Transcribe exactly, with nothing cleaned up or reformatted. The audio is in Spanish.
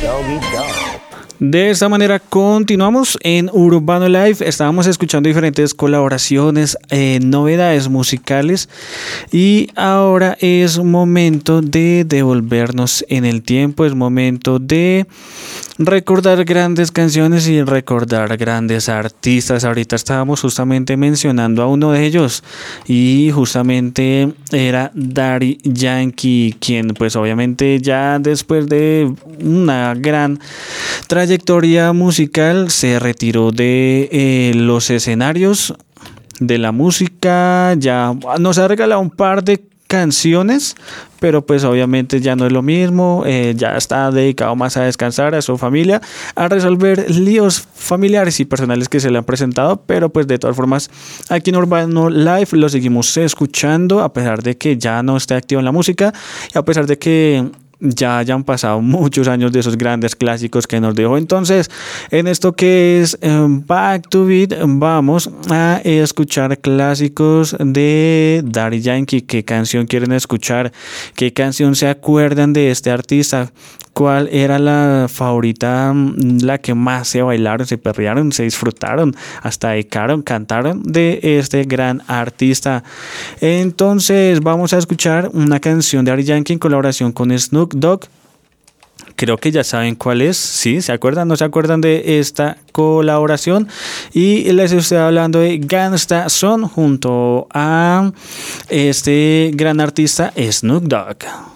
Doggy Dog. De esta manera continuamos en Urbano Live. Estábamos escuchando diferentes colaboraciones, eh, novedades musicales, y ahora es momento de devolvernos en el tiempo. Es momento de recordar grandes canciones y recordar grandes artistas. Ahorita estábamos justamente mencionando a uno de ellos, y justamente era Daddy Yankee, quien pues obviamente ya después de una gran trayectoria musical se retiró de eh, los escenarios de la música. Ya nos ha regalado un par de canciones, pero pues obviamente ya no es lo mismo. Eh, ya está dedicado más a descansar, a su familia, a resolver líos familiares y personales que se le han presentado. Pero pues de todas formas, aquí en Urbano Live lo seguimos escuchando, a pesar de que ya no esté activo en la música, y a pesar de que ya hayan pasado muchos años de esos grandes clásicos que nos dejó. Entonces, en esto que es um, Back to Beat, vamos a escuchar clásicos de Daddy Yankee. ¿Qué canción quieren escuchar? ¿Qué canción se acuerdan de este artista? ¿Cuál era la favorita, la que más se bailaron, se perrearon, se disfrutaron, hasta dedicaron, cantaron de este gran artista? Entonces vamos a escuchar una canción de Daddy Yankee en colaboración con Snoop Dogg. Creo que ya saben cuál es. ¿Sí? ¿Se acuerdan? ¿No se acuerdan de esta colaboración? Y les estoy hablando de Gangsta Son junto a este gran artista Snoop Dogg.